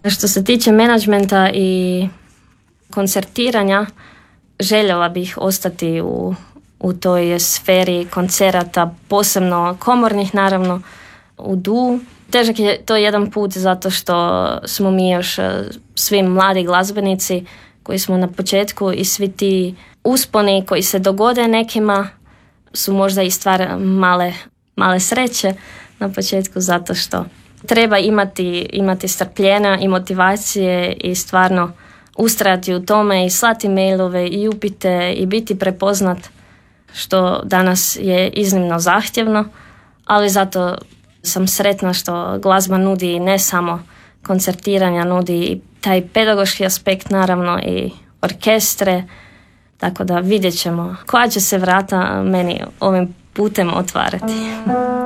Što se tiče menadžmenta i koncertiranja, željela bih ostati u toj sferi koncerata, posebno komornih naravno, u Du. Težak je to jedan put zato što smo mi još svi mladi glazbenici koji smo na početku i svi ti usponi koji se dogode nekima su možda i stvar male sreće na početku, zato što treba imati strpljenja i motivacije i stvarno ustrajati u tome i slati mailove i upite i biti prepoznat, što danas je iznimno zahtjevno, ali zato sam sretna što glazba nudi ne samo koncertiranja, nudi i taj pedagoški aspekt naravno i orkestre, tako da vidjet ćemo koja će se vrata meni ovim putem otvarati.